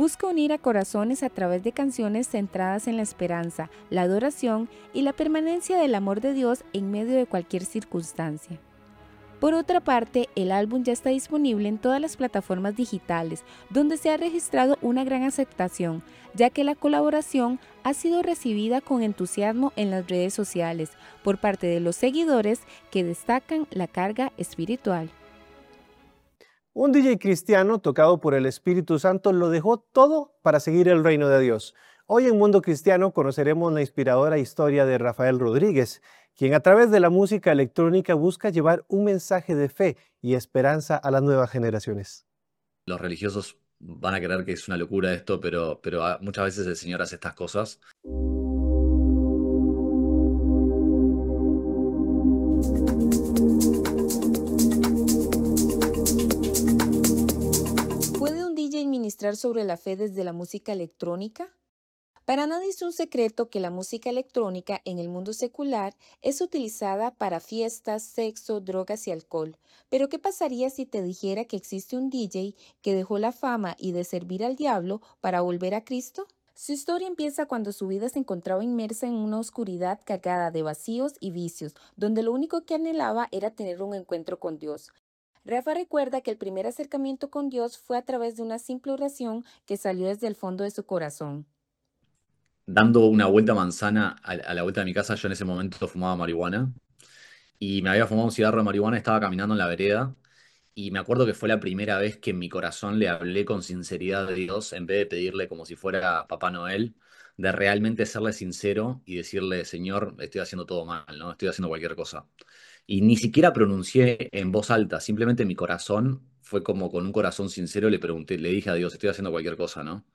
busca unir a corazones a través de canciones centradas en la esperanza, la adoración y la permanencia del amor de Dios en medio de cualquier circunstancia. Por otra parte, el álbum ya está disponible en todas las plataformas digitales, donde se ha registrado una gran aceptación, ya que la colaboración ha sido recibida con entusiasmo en las redes sociales por parte de los seguidores que destacan la carga espiritual. Un DJ cristiano tocado por el Espíritu Santo lo dejó todo para seguir el reino de Dios. Hoy en Mundo Cristiano conoceremos la inspiradora historia de Rafael Rodríguez, quien a través de la música electrónica busca llevar un mensaje de fe y esperanza a las nuevas generaciones. Los religiosos van a creer que es una locura esto, pero muchas veces el Señor hace estas cosas. ¿Puede un DJ ministrar sobre la fe desde la música electrónica? Para nadie es un secreto que la música electrónica en el mundo secular es utilizada para fiestas, sexo, drogas y alcohol. Pero ¿qué pasaría si te dijera que existe un DJ que dejó la fama y de servir al diablo para volver a Cristo? Su historia empieza cuando su vida se encontraba inmersa en una oscuridad cargada de vacíos y vicios, donde lo único que anhelaba era tener un encuentro con Dios. Rafa recuerda que el primer acercamiento con Dios fue a través de una simple oración que salió desde el fondo de su corazón. Dando una vuelta manzana a la vuelta de mi casa, yo en ese momento fumaba marihuana y me había fumado un cigarro de marihuana, estaba caminando en la vereda y me acuerdo que fue la primera vez que en mi corazón le hablé con sinceridad de Dios en vez de pedirle como si fuera Papá Noel, de realmente serle sincero y decirle, Señor, estoy haciendo todo mal, ¿no? Estoy haciendo cualquier cosa. Y ni siquiera pronuncié en voz alta, simplemente mi corazón fue como con un corazón sincero, le pregunté, le dije a Dios, estoy haciendo cualquier cosa, ¿no?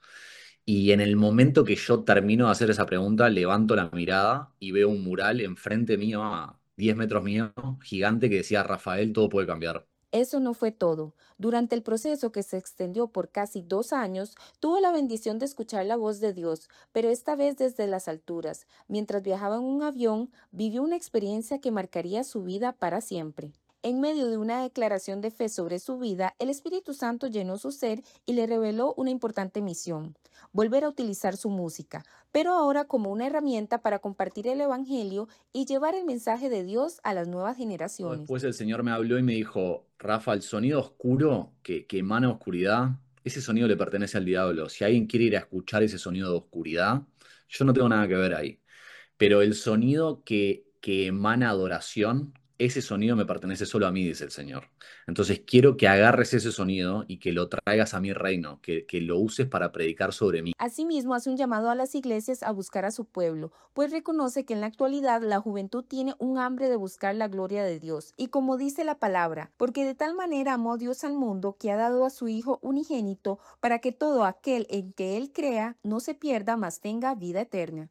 Y en el momento que yo termino de hacer esa pregunta, levanto la mirada y veo un mural enfrente mío, a 10 metros mío, gigante, que decía, Rafael, todo puede cambiar. Eso no fue todo. Durante el proceso, que se extendió por casi 2 años, tuvo la bendición de escuchar la voz de Dios, pero esta vez desde las alturas. Mientras viajaba en un avión, vivió una experiencia que marcaría su vida para siempre. En medio de una declaración de fe sobre su vida, el Espíritu Santo llenó su ser y le reveló una importante misión: volver a utilizar su música, pero ahora como una herramienta para compartir el Evangelio y llevar el mensaje de Dios a las nuevas generaciones. Después el Señor me habló y me dijo, Rafa, el sonido oscuro que emana oscuridad, ese sonido le pertenece al diablo. Si alguien quiere ir a escuchar ese sonido de oscuridad, yo no tengo nada que ver ahí. Pero el sonido que emana adoración, ese sonido me pertenece solo a mí, dice el Señor. Entonces quiero que agarres ese sonido y que lo traigas a mi reino, que lo uses para predicar sobre mí. Asimismo, hace un llamado a las iglesias a buscar a su pueblo, pues reconoce que en la actualidad la juventud tiene un hambre de buscar la gloria de Dios. Y como dice la palabra, porque de tal manera amó Dios al mundo que ha dado a su Hijo unigénito para que todo aquel en que Él crea no se pierda, mas tenga vida eterna.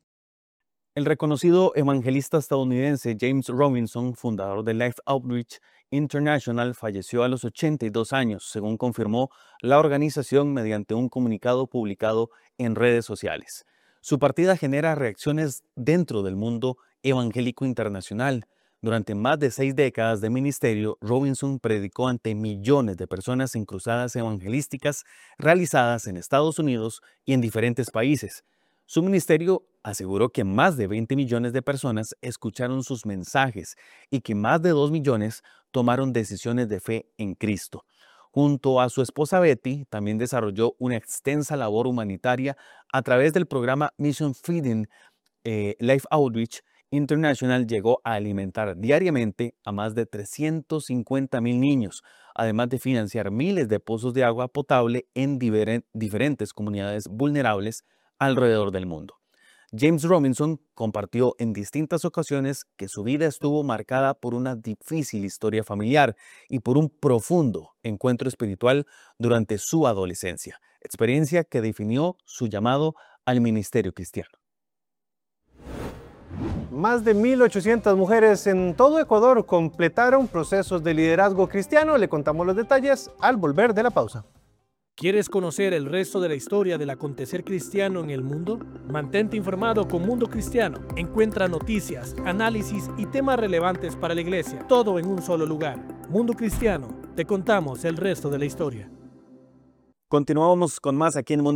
El reconocido evangelista estadounidense James Robinson, fundador de Life Outreach International, falleció a los 82 años, según confirmó la organización mediante un comunicado publicado en redes sociales. Su partida genera reacciones dentro del mundo evangélico internacional. Durante más de 6 décadas de ministerio, Robinson predicó ante millones de personas en cruzadas evangelísticas realizadas en Estados Unidos y en diferentes países. Su ministerio aseguró que más de 20 millones de personas escucharon sus mensajes y que más de 2 millones tomaron decisiones de fe en Cristo. Junto a su esposa Betty, también desarrolló una extensa labor humanitaria a través del programa Mission Feeding. Life Outreach International llegó a alimentar diariamente a más de 350,000 niños, además de financiar miles de pozos de agua potable en diferentes comunidades vulnerables alrededor del mundo. James Robinson compartió en distintas ocasiones que su vida estuvo marcada por una difícil historia familiar y por un profundo encuentro espiritual durante su adolescencia, experiencia que definió su llamado al ministerio cristiano. Más de 1,800 mujeres en todo Ecuador completaron procesos de liderazgo cristiano. Le contamos los detalles al volver de la pausa. ¿Quieres conocer el resto de la historia del acontecer cristiano en el mundo? Mantente informado con Mundo Cristiano. Encuentra noticias, análisis y temas relevantes para la iglesia, todo en un solo lugar. Mundo Cristiano, te contamos el resto de la historia. Continuamos con más aquí en Mundo